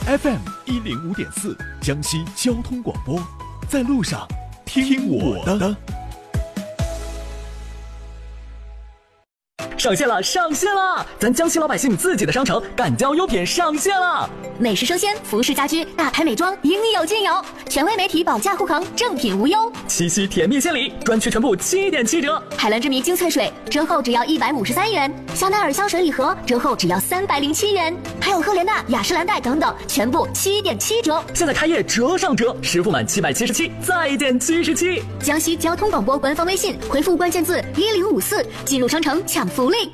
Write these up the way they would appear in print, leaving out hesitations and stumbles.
FM 105.4，江西交通广播，在路上听我的。 上线了，上线了！咱江西老百姓自己的商城敢交优品上线了。 美食生鲜、服饰家居、大牌美妆，应有尽有。权威媒体保价护航，正品无忧。 七夕甜蜜献礼，专区全部7.7折。 海蓝之谜精粹水折后只要153元，香奈儿香水礼盒折后只要307元，还有赫莲娜、雅诗兰黛等等，全部7.7折。 现在开业折上折，实付满777再减77。 江西交通广播官方微信回复关键字1054，进入商城抢福利。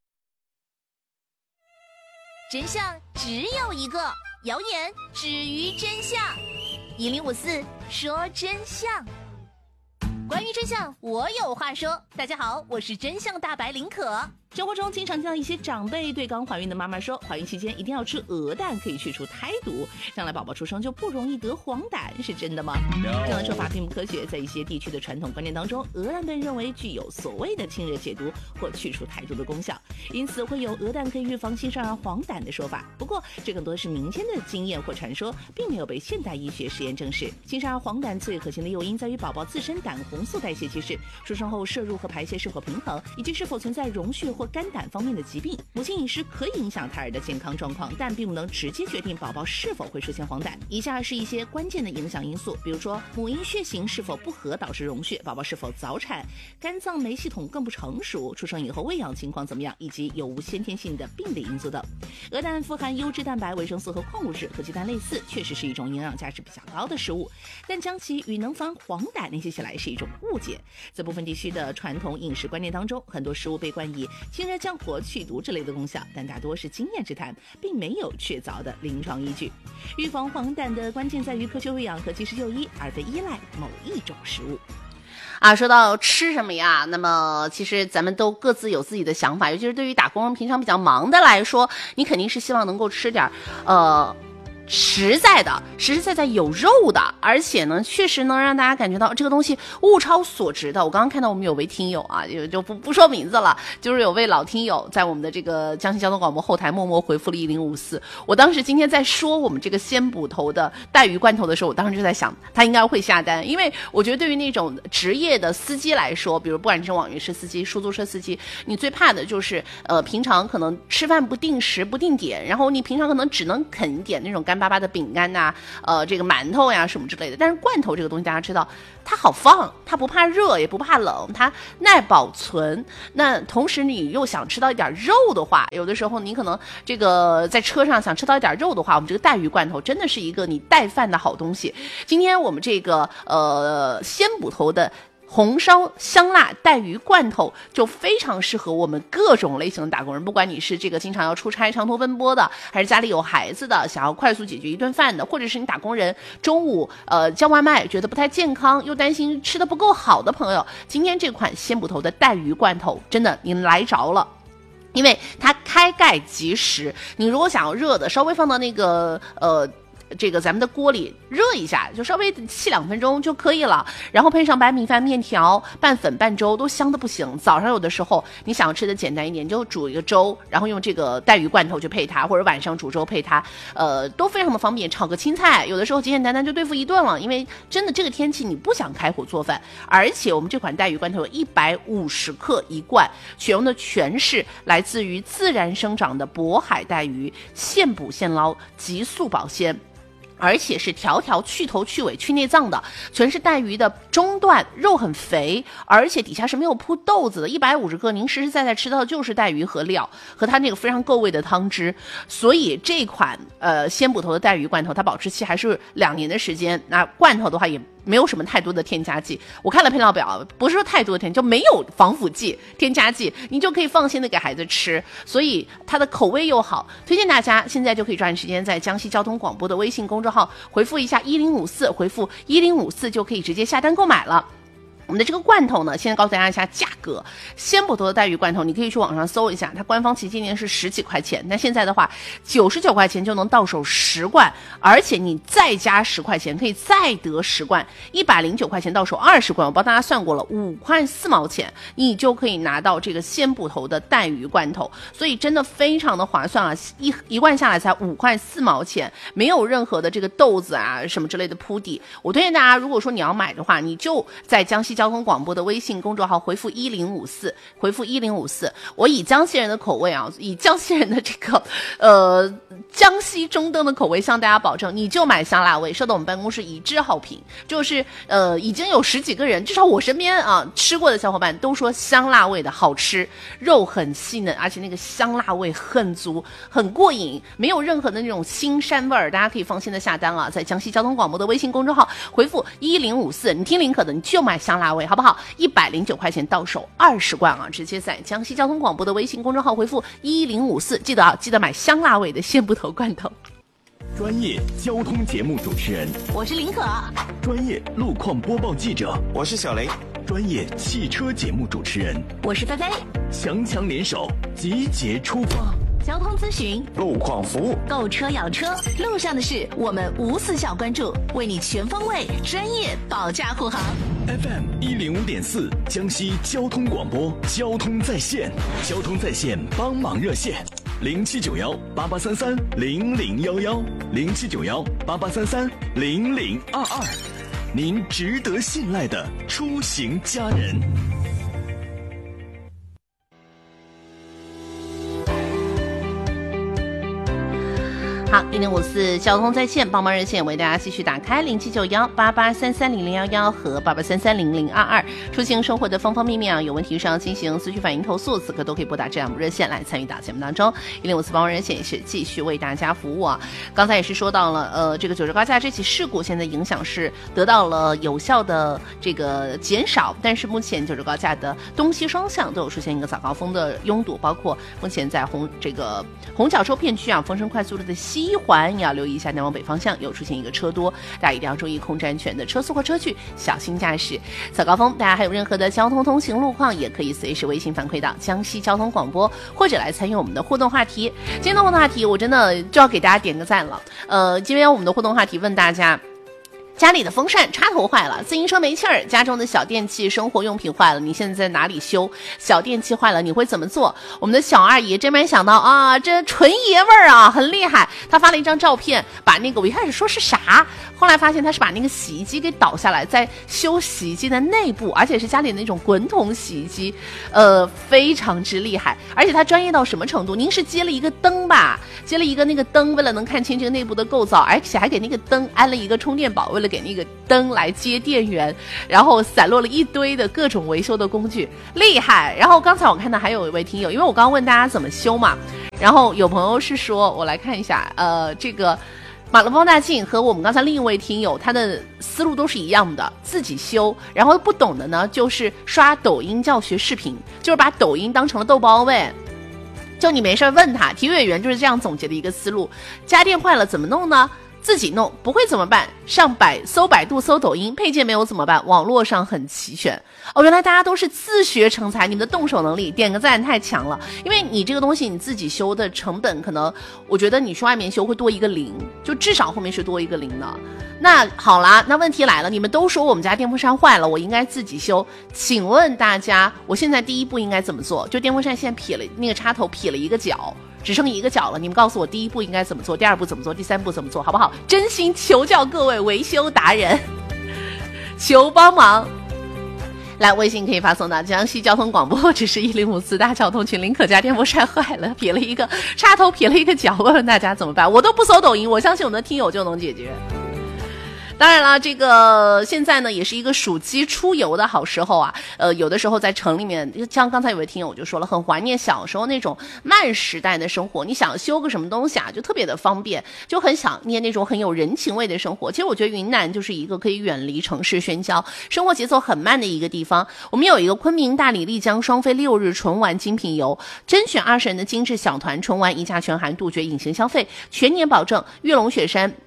真相只有一个，谣言止于真相。1054说真相。关于真相，我有话说。大家好，我是真相大白林可。生活中经常听到一些长辈对刚怀孕的妈妈说，怀孕期间一定要吃鹅蛋，可以去除胎毒，将来宝宝出生就不容易得黄疸，是真的吗？这样的说法并不科学。在一些地区的传统观念当中，鹅蛋被认为具有所谓的清热解毒或去除胎毒的功效，因此会有鹅蛋可以预防新生儿黄疸的说法。不过这更多是民间的经验或传说，并没有被现代医学实验证实。新生儿黄疸最可行的诱因在于宝宝自身胆红素代谢机制，出生后摄入和排泄是否平衡，以及是否存在溶血或肝胆方面的疾病。母亲饮食可以影响胎儿的健康状况，但并不能直接决定宝宝是否会出现黄疸。以下是一些关键的影响因素，比如说母婴血型是否不合导致溶血，宝宝是否早产，肝脏酶系统更不成熟，出生以后喂养情况怎么样，以及有无先天性的病理因素等。鹅蛋富含优质蛋白、维生素和矿物质，和鸡蛋类似，确实是一种营养价值比较高的食物，但将其与能防黄疸联系起来是一种误解。在部分地区的传统饮食观念当中，很多食物被冠以清热降火、去毒之类的功效，但大多是经验之谈，并没有确凿的临床依据。预防黄疸的关键在于科学喂养和及时就医，而非依赖某一种食物。 说到吃什么呀，那么其实咱们都各自有自己的想法，尤其是对于打工人平常比较忙的来说，你肯定是希望能够吃点实在有肉的，而且呢确实能让大家感觉到这个东西物超所值的。我刚刚看到我们有位听友啊，就不说名字了，就是有位老听友在我们的这个江西交通广播后台默默回复了1054。我当时今天在说我们这个鲜捕头的带鱼罐头的时候，我当时就在想他应该会下单，因为我觉得对于那种职业的司机来说，比如不管你是网约车司机、出租车司机，你最怕的就是平常可能吃饭不定时不定点，然后你平常可能只能啃一点那种干巴巴的饼干呐，这个馒头呀什么之类的。但是罐头这个东西大家知道，它好放，它不怕热也不怕冷，它耐保存。那同时你又想吃到一点肉的话，有的时候你可能这个在车上想吃到一点肉的话，我们这个带鱼罐头真的是一个你带饭的好东西。今天我们这个鲜捕头的红烧香辣带鱼罐头就非常适合我们各种类型的打工人，不管你是这个经常要出差长途奔波的，还是家里有孩子的，想要快速解决一顿饭的，或者是你打工人中午叫外卖觉得不太健康又担心吃的不够好的朋友，今天这款鲜捕头的带鱼罐头真的您来着了。因为它开盖即食，你如果想要热的，稍微放到那个这个咱们的锅里热一下，就稍微7-2分钟就可以了，然后配上白米饭、面条、拌粉、拌粥，都香的不行。早上有的时候你想吃的简单一点，就煮一个粥，然后用这个带鱼罐头去配它，或者晚上煮粥配它，都非常的方便。炒个青菜，有的时候简简单单就对付一顿了。因为真的这个天气你不想开火做饭，而且我们这款带鱼罐头有150克一罐，选用的全是来自于自然生长的渤海带鱼，现捕现捞，急速保鲜。而且是条条去头去尾去内脏的，全是带鱼的中段，肉很肥，而且底下是没有铺豆子的。150克您实实在在吃到的就是带鱼和料和它那个非常够味的汤汁。所以这款鲜捕头的带鱼罐头，它保质期还是2年的时间。那罐头的话也没有什么太多的添加剂，我看了配料表，不是说太多的添加，就没有防腐剂、添加剂，你就可以放心的给孩子吃，所以它的口味又好，推荐大家现在就可以抓紧时间在江西交通广播的微信公众号回复一下1054，回复1054就可以直接下单购买了。 我们的这个罐头呢，现在告诉大家一下价格，鲜捕头的带鱼罐头，你可以去网上搜一下，它官方旗舰店是10几块钱，那现在的话99块钱就能到手10罐，而且你再加10块钱可以再得10罐，109块钱到手20罐，我帮大家算过了，5块4毛钱你就可以拿到这个鲜捕头的带鱼罐头，所以真的非常的划算啊，一罐下来才5块4毛钱，没有任何的这个豆子啊什么之类的铺底。我推荐大家，如果说你要买的话，你就在江西交通广播的微信公众号回复1054，回复1054。我以江西人的口味啊，以江西人的这个江西中灯的口味向大家保证，你就买香辣味，受到我们办公室一致好评。就是已经有10几个人，至少我身边啊吃过的小伙伴都说香辣味的好吃，肉很细嫩，而且那个香辣味很足，很过瘾，没有任何的那种腥膻味儿，大家可以放心的下单了。在江西交通广播的微信公众号回复1054，你听林可的你就买香辣味好不好？109块钱到手20罐啊！直接在江西交通广播的微信公众号回复1054，记得买香辣味的鲜捕头罐头。 专业交通节目主持人， 我是林可， 专业路况播报记者， 我是小雷， 专业汽车节目主持人， 我是菲菲， 强联手，集结出发。 交通咨询、 路况服务、 购车养车，路上的事我们无死角关注，为你全方位、专业保驾护航。 FM 105.4，江西交通广播，交通在线，交通在线帮忙热线079188330011，079188330022，您值得信赖的出行家人。 好，1054交通在线帮忙热线为大家继续打开079188330011和88330022，出行生活的方方面面啊，有问题上进行司机反映投诉，此刻都可以拨打这样热线来参与到节目当中。1054帮忙热线也是继续为大家服务啊。刚才也是说到了，这个九州高架这起事故现在影响是得到了有效的这个减少，但是目前九州高架的东西双向都有出现一个早高峰的拥堵，包括目前在虹角洲片区啊，丰盛快速路的西环也要留意一下，南往北方向有出现一个车多，大家一定要注意控制安全的车速或车距，小心驾驶。早高峰，大家还有任何的交通通行路况，也可以随时微信反馈到江西交通广播，或者来参与我们的互动话题。今天的互动话题，我真的就要给大家点个赞了。今天我们的互动话题问大家，家里的风扇插头坏了，自行车没气儿，家中的小电器生活用品坏了，你现在在哪里修？小电器坏了你会怎么做？我们的小二姨真没想到啊，这纯爷味儿啊，很厉害。他发了一张照片，把那个我一开始说是啥，后来发现他是把那个洗衣机给倒下来，在修洗衣机的内部，而且是家里那种滚筒洗衣机，非常之厉害。而且他专业到什么程度？您是接了一个灯吧，接了一个那个灯，为了能看清这个内部的构造，而且还给那个灯安了一个充电宝，为了给那个灯来接电源，然后散落了一堆的各种维修的工具，厉害。然后刚才我看到还有一位听友，因为我刚刚问大家怎么修嘛，然后有朋友是说，我来看一下，这个马路放大镜和我们刚才另一位听友他的思路都是一样的，自己修。然后不懂的呢，就是刷抖音教学视频，就是把抖音当成了豆包呗。就你没事问他，体育委员就是这样总结的一个思路。家电坏了怎么弄呢？自己弄，不会怎么办？搜百度，搜抖音，配件没有怎么办？网络上很齐全。哦，原来大家都是自学成才，你们的动手能力点个赞太强了。因为你这个东西你自己修的成本，可能我觉得你去外面修会多一个零，就至少后面是多一个零的。那好啦，那问题来了，你们都说我们家电风扇坏了，我应该自己修，请问大家，我现在第一步应该怎么做？就电风扇现在撇了那个插头，撇了一个角，只剩一个角了，你们告诉我第一步应该怎么做，第二步怎么做，第三步怎么做，好不好？真心求教各位维修达人，求帮忙。来，微信可以发送到江西交通广播，或者是1054大交通群，林可家电风扇坏了，撇了一个插头，撇了一个角，问问大家怎么办？我都不搜抖音，我相信我们的听友就能解决。当然了，这个现在呢也是一个暑期出游的好时候啊。有的时候在城里面，像刚才有位听友就说了，很怀念小时候那种慢时代的生活。你想修个什么东西啊，就特别的方便，就很想念那种很有人情味的生活。其实我觉得云南就是一个可以远离城市喧嚣、生活节奏很慢的一个地方。我们有一个昆明、大理、丽江双飞6日纯玩精品游，甄选20人的精致小团纯玩，一价全含，杜绝隐形消费，全年保证。玉龙雪山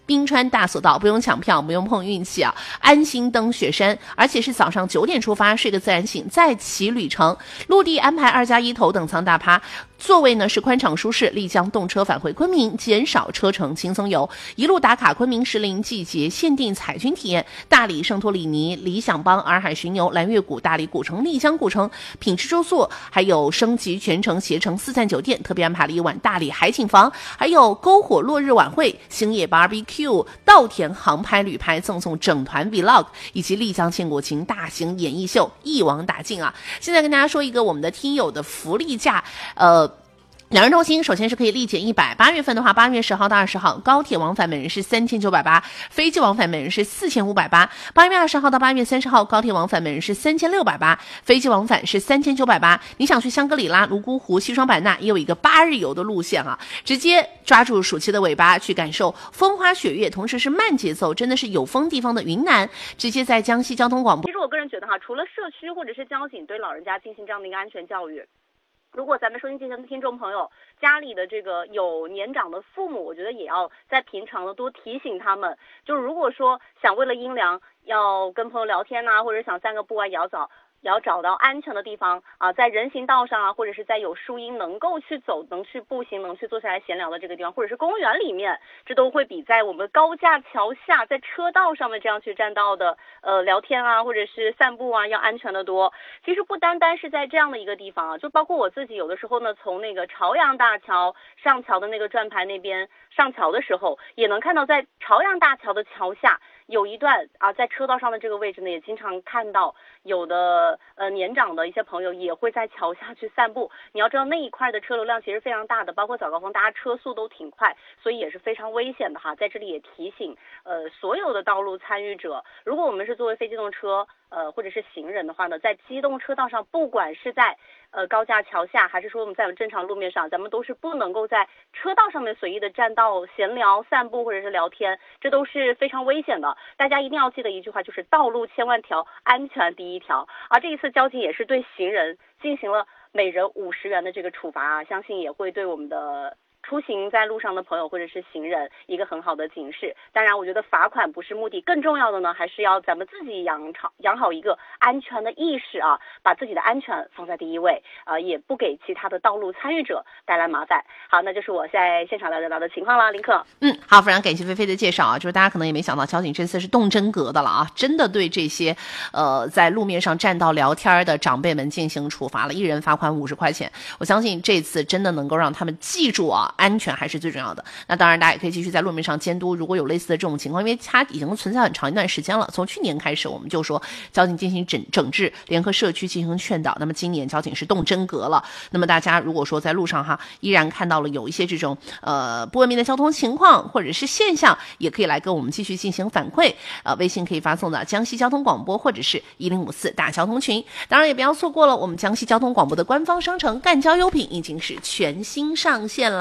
冰川大索道，不用抢票，不用碰运气啊，安心登雪山，而且是早上9点出发，睡个自然醒，再起旅程。陆地安排2+1头等舱大趴，座位呢是宽敞舒适，丽江动车返回昆明，减少车程，轻松游，一路打卡昆明石林季节限定彩军体验，大理圣托里尼、理想邦、洱海巡游、蓝月谷、大理古城、丽江古城，品质住宿，还有升级全程携程4赞酒店，特别安排了一晚大理海景房，还有篝火落日晚会、星野 BBQ、稻田航拍旅拍，赠送整团 Vlog 以及丽江千国情大型演艺秀，一网打尽啊！现在跟大家说一个我们的听友的福利价，2人同行首先是可以立减100，8月份的话，8月10号到20号，高铁往返每人是3980，飞机往返每人是4580，8月20号到8月30号，高铁往返每人是3680，飞机往返是3980。你想去香格里拉、泸沽湖、西双版纳，也有一个8日游的路线啊，直接抓住暑期的尾巴去感受风花雪月，同时是慢节奏，真的是有风地方的云南，直接在江西交通广播。 其实我个人觉得哈，除了社区或者是交警对老人家进行这样的一个安全教育，如果咱们收音机前的听众朋友家里的这个有年长的父母，我觉得也要在平常的多提醒他们，就是如果说想为了阴凉要跟朋友聊天啊，或者想散个步啊，也要找到安全的地方啊，在人行道上啊，或者是在有树荫能够去走、能去步行、能去坐下来闲聊的这个地方，或者是公园里面，这都会比在我们高架桥下在车道上面这样去占道的聊天啊，或者是散步啊要安全的多。其实不单单是在这样的一个地方啊，就包括我自己有的时候呢，从那个朝阳大桥上桥的那个转盘那边上桥的时候，也能看到在朝阳大桥的桥下有一段啊，在车道上的这个位置呢，也经常看到有的年长的一些朋友也会在桥下去散步。你要知道那一块的车流量其实非常大的，包括早高峰大家车速都挺快，所以也是非常危险的哈。在这里也提醒所有的道路参与者，如果我们是作为非机动车或者是行人的话呢，在机动车道上，不管是在高架桥下，还是说我们在正常路面上，咱们都是不能够在车道上面随意的占道闲聊、散步或者是聊天，这都是非常危险的。大家一定要记得一句话，就是道路千万条，安全第一条。而这一次交警也是对行人进行了每人50元的这个处罚啊，相信也会对我们的出行在路上的朋友或者是行人一个很好的警示。当然我觉得罚款不是目的，更重要的呢还是要咱们自己养好一个安全的意识啊，把自己的安全放在第一位也不给其他的道路参与者带来麻烦。好，那就是我在现场了解到的情况了，林克。 好，非常感谢菲菲的介绍啊，就是大家可能也没想到交警这次是动真格的了啊，真的对这些在路面上占道聊天的长辈们进行处罚了，一人罚款50块钱。我相信这次真的能够让他们记住啊，安全还是最重要的。那当然大家也可以继续在路面上监督，如果有类似的这种情况，因为它已经存在很长一段时间了，从去年开始我们就说交警进行整治，联合社区进行劝导，那么今年交警是动真格了。那么大家如果说在路上哈依然看到了有一些这种不文明的交通情况或者是现象，也可以来跟我们继续进行反馈，微信可以发送到江西交通广播或者是1054大交通群。当然也不要错过了我们江西交通广播的官方商城赣交优品已经是全新上线了。